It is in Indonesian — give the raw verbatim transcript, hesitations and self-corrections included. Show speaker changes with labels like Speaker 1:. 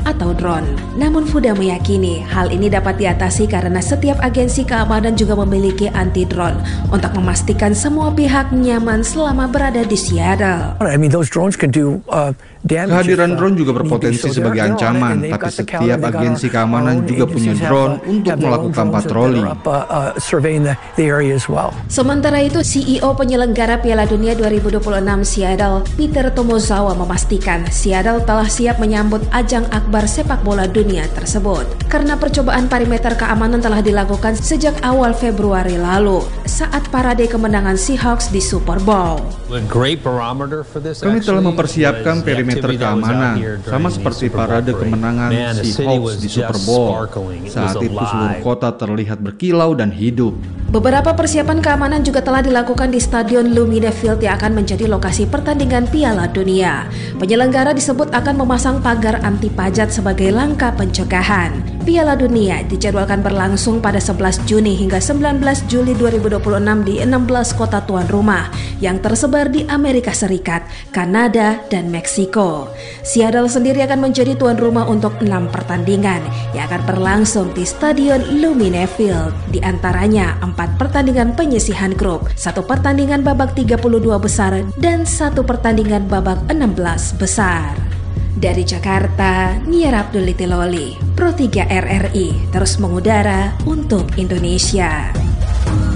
Speaker 1: atau drone. Namun Fuda meyakini hal ini dapat diatasi karena setiap agensi keamanan juga memiliki anti-drone untuk memastikan semua pihak nyaman selama berada di Seattle.
Speaker 2: I mean, those drones can do uh,
Speaker 3: Kehadiran drone juga berpotensi sebagai ancaman, tapi setiap agensi keamanan juga punya drone untuk melakukan patroli.
Speaker 1: Sementara itu, C E O penyelenggara Piala Dunia dua ribu dua puluh enam Seattle, Peter Tomozawa memastikan Seattle telah siap menyambut ajang akbar sepak bola dunia tersebut. Karena percobaan perimeter keamanan telah dilakukan sejak awal Februari lalu, saat parade kemenangan Seahawks di Super Bowl.
Speaker 3: Kami telah mempersiapkan perimeter keamanan, sama seperti parade kemenangan Seahawks di Super Bowl. Saat itu seluruh kota terlihat berkilau dan hidup.
Speaker 1: Beberapa persiapan keamanan juga telah dilakukan di Stadion Lumine Field yang akan menjadi lokasi pertandingan Piala Dunia. Penyelenggara disebut akan memasang pagar anti pajat sebagai langkah pencegahan. Piala Dunia dijadwalkan berlangsung pada sebelas Juni hingga sembilan belas Juli dua ribu dua puluh enam di enam belas kota tuan rumah yang tersebar di Amerika Serikat, Kanada, dan Meksiko. Seattle sendiri akan menjadi tuan rumah untuk enam pertandingan yang akan berlangsung di Stadion Lumine Field. Di antaranya empat pertandingan penyisihan grup, satu pertandingan babak tiga puluh dua besar, dan satu pertandingan babak enam belas besar. Dari Jakarta, Nia Abdul Loli, Pro tiga R R I, terus mengudara untuk Indonesia.